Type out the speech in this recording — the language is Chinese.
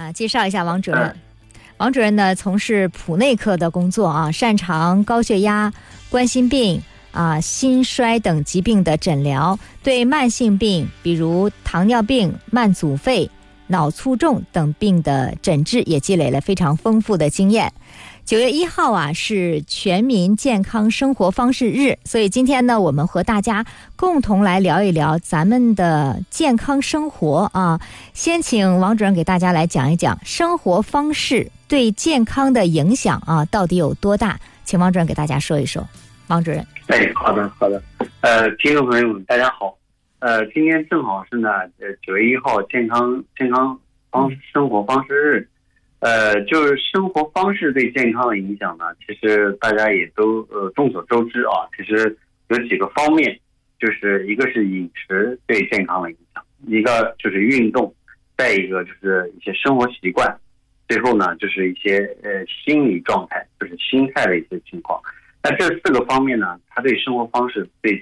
介绍一下王主任。王主任呢，从事普内科的工作啊，擅长高血压、冠心病心衰等疾病的诊疗，对慢性病，比如糖尿病、慢阻肺、脑卒中等病的诊治也积累了非常丰富的经验。9月1号是全民健康生活方式日，所以今天呢，我们和大家共同来聊一聊咱们的健康生活啊。先请王主任给大家来讲一讲生活方式对健康的影响啊，到底有多大？请王主任给大家说一说。王主任。 好的。听众朋友们，大家好。今天正好是呢，9月1号健康生活方式日。就是生活方式对健康的影响呢，其实大家也都众所周知啊。其实有几个方面，就是一个是饮食对健康的影响，一个就是运动，再一个就是一些生活习惯，最后呢就是一些心理状态，就是心态的一些情况。那这4个方面呢，它对生活方式对